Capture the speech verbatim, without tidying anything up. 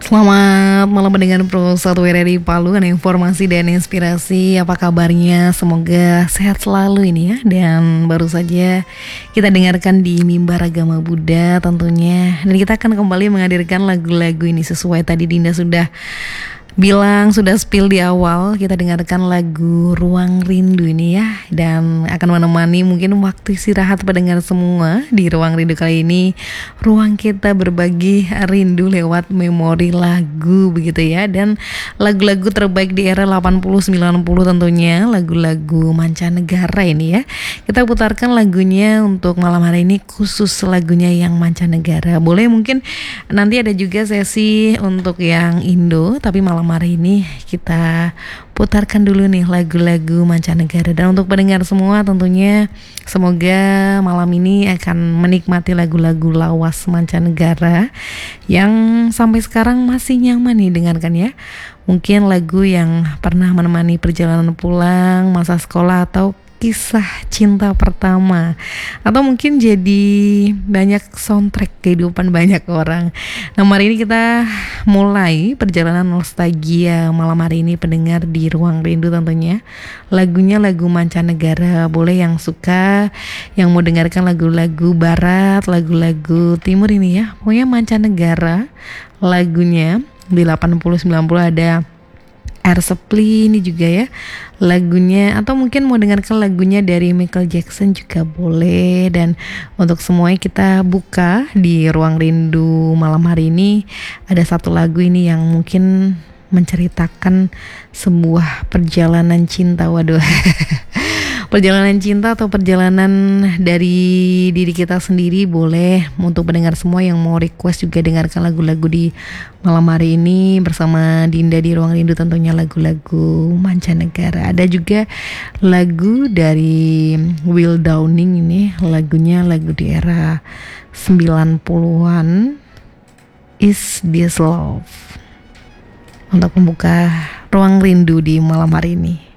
Selamat malam pendengar Pro satu R R I Palu, ada informasi dan inspirasi. Apa kabarnya? Semoga sehat selalu ini ya. Dan baru saja kita dengarkan di Mimbar Agama Buddha tentunya. Dan kita akan kembali menghadirkan lagu-lagu ini sesuai tadi Dinda sudah bilang, sudah spill di awal. Kita dengarkan lagu Ruang Rindu ini ya, dan akan menemani mungkin waktu istirahat pendengar semua di Ruang Rindu kali ini. Ruang kita berbagi rindu lewat memori lagu begitu ya. Dan lagu-lagu terbaik di era delapan puluh sembilan puluh tentunya, lagu-lagu mancanegara ini ya. Kita putarkan lagunya untuk malam hari ini, khusus lagunya yang mancanegara. Boleh mungkin nanti ada juga sesi untuk yang Indo, tapi malam hari ini kita putarkan dulu nih lagu-lagu mancanegara. Dan untuk pendengar semua tentunya semoga malam ini akan menikmati lagu-lagu lawas mancanegara yang sampai sekarang masih nyaman nih dengarkan ya. Mungkin lagu yang pernah menemani perjalanan pulang, masa sekolah, atau kisah cinta pertama, atau mungkin jadi banyak soundtrack kehidupan banyak orang. Nah, hari ini kita mulai perjalanan nostalgia malam hari ini pendengar di Ruang Rindu tentunya. Lagunya lagu mancanegara, boleh yang suka, yang mau dengarkan lagu-lagu barat, lagu-lagu timur ini ya. Pokoknya mancanegara lagunya. Di delapan puluh sembilan puluh ada Air Supply ini juga ya lagunya, atau mungkin mau dengarkan lagunya dari Michael Jackson juga boleh. Dan untuk semuanya kita buka di Ruang Rindu malam hari ini, ada satu lagu ini yang mungkin menceritakan sebuah perjalanan cinta. Waduh perjalanan cinta atau perjalanan dari diri kita sendiri. Boleh untuk pendengar semua yang mau request juga dengarkan lagu-lagu di malam hari ini bersama Dinda di Ruang Rindu, tentunya lagu-lagu mancanegara. Ada juga lagu dari Will Downing ini, lagunya lagu di era sembilan puluhan, Is This Love, untuk membuka Ruang Rindu di malam hari ini.